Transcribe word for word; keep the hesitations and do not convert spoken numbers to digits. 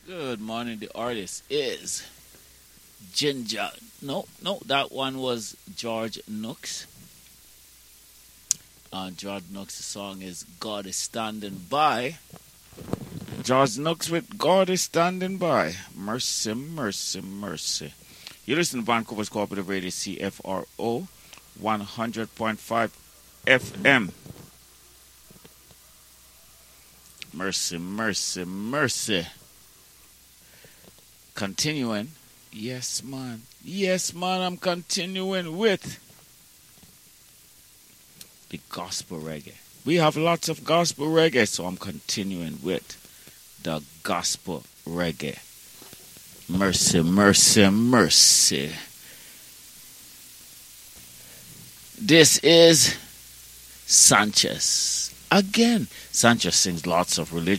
Good morning. The artist is Ginger. No, no, that one was George Nooks. Uh, George Nooks' song is God is Standing By. George Nooks with God is Standing By. Mercy, mercy, mercy. You listen to Vancouver's Cooperative Radio, C F R O, one hundred point five F M. Mercy, mercy, mercy. Continuing. Yes, man. Yes, man, I'm continuing with the gospel reggae. We have lots of gospel reggae, so I'm continuing with the gospel reggae. Mercy, mercy, mercy. This is Sanchez. Again, Sanchez sings lots of religious